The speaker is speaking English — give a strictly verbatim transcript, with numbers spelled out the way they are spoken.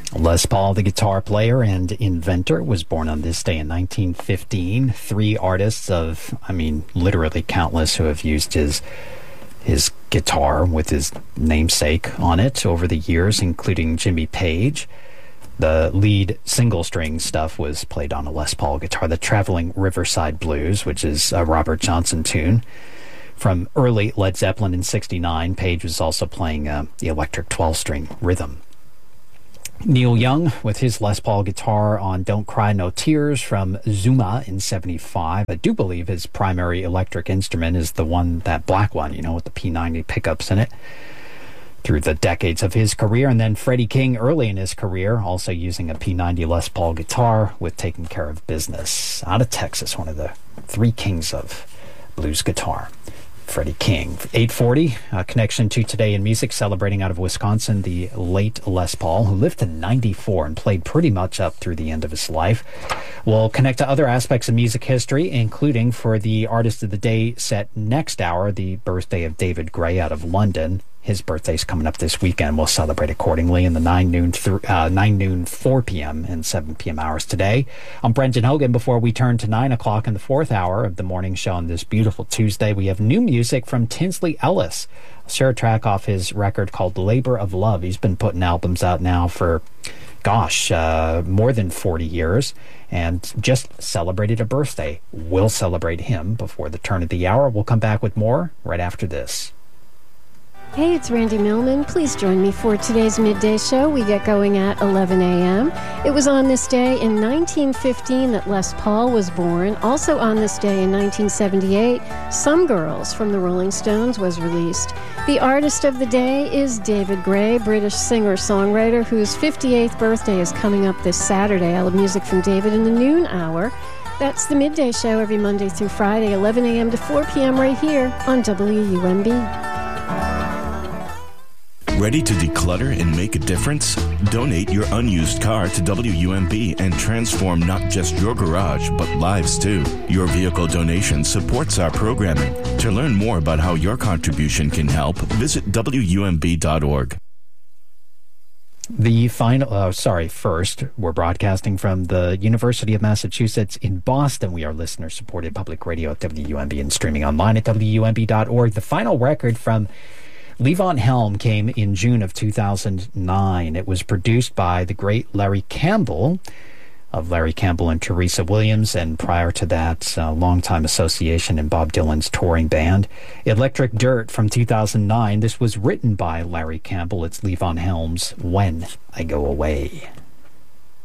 Les Paul, the guitar player and inventor, was born on this day in nineteen fifteen. Three artists of, I mean, literally countless, who have used his his guitar with his namesake on it over the years, including Jimmy Page. The lead single-string stuff was played on a Les Paul guitar. The Traveling Riverside Blues, which is a Robert Johnson tune from early Led Zeppelin in sixty-nine. Page was also playing uh, the electric twelve-string rhythm. Neil Young with his Les Paul guitar on Don't Cry No Tears from Zuma in seventy-five. I do believe his primary electric instrument is the one, that black one, you know, with the P ninety pickups in it, through the decades of his career. And then Freddie King, early in his career, also using a P ninety Les Paul guitar with Taking Care of Business. Out of Texas, one of the three kings of blues guitar. Freddie King. eight forty, a connection to Today in Music, celebrating out of Wisconsin the late Les Paul, who lived to ninety-four and played pretty much up through the end of his life. We'll connect to other aspects of music history, including for the Artist of the Day set next hour, the birthday of David Gray out of London. His birthday's coming up this weekend. We'll celebrate accordingly in the nine noon, th- uh, nine noon, four p.m. and seven p.m. hours today. I'm Brendan Hogan. Before we turn to nine o'clock in the fourth hour of the morning show on this beautiful Tuesday, we have new music from Tinsley Ellis. I'll share a track off his record called Labor of Love. He's been putting albums out now for, gosh, uh, more than forty years, and just celebrated a birthday. We'll celebrate him before the turn of the hour. We'll come back with more right after this. Hey, it's Randy Millman. Please join me for today's midday show. We get going at eleven a.m. It was on this day in nineteen fifteen that Les Paul was born. Also on this day in nineteen seventy-eight, Some Girls from the Rolling Stones was released. The artist of the day is David Gray, British singer-songwriter whose fifty-eighth birthday is coming up this Saturday. I love music from David in the noon hour. That's the midday show every Monday through Friday, eleven a.m. to four p.m. right here on W U M B. Ready to declutter and make a difference? Donate your unused car to W U M B and transform not just your garage, but lives too. Your vehicle donation supports our programming. To learn more about how your contribution can help, visit W U M B dot org. The final, uh, sorry, first, we're broadcasting from the University of Massachusetts in Boston. We are listener-supported public radio at W U M B and streaming online at W U M B dot org. The final record from Levon Helm came in June of two thousand nine. It was produced by the great Larry Campbell of Larry Campbell and Teresa Williams, and prior to that, uh, longtime association in Bob Dylan's touring band. Electric Dirt from two thousand nine. This was written by Larry Campbell. It's Levon Helm's When I Go Away.